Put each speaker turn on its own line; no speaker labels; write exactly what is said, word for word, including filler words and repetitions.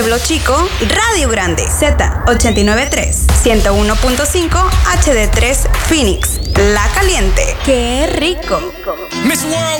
Pueblo Chico, Radio Grande, Z ochenta y nueve punto tres, ciento uno punto cinco, H D tres Phoenix, La Caliente. ¡Qué rico!
Miss World